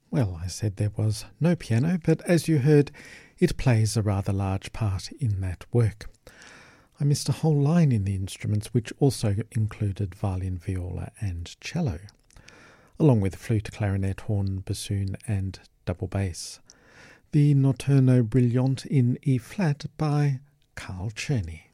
Well, I said there was no piano, but as you heard, it plays a rather large part in that work. I missed a whole line in the instruments, which also included violin, viola and cello, along with flute, clarinet, horn, bassoon and double bass. The Notturno Brillante in E-flat by Carl Czerny.